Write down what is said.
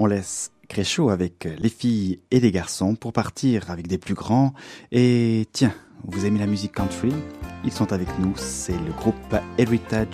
on laisse Créchot avec les filles et les garçons pour partir avec des plus grands. Et tiens, vous aimez la musique country? Ils sont avec nous, c'est le groupe Heritage